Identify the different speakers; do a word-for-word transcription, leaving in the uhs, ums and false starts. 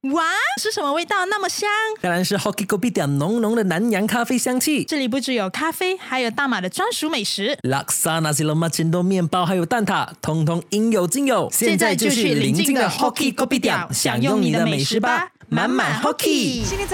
Speaker 1: 哇，是什么味道那么香？
Speaker 2: 当然是 Hoki Kopi Tiam 浓浓的南洋咖啡香气。
Speaker 1: 这里不只有咖啡，还有大马的专属美食，
Speaker 2: Laksa Nasi Lemak Cendol 面包还有蛋挞，通通应有尽有。
Speaker 1: 现在就去邻近的 Hoki Kopi Tiam 享用你的美食吧，满满 Hoki。
Speaker 3: 现在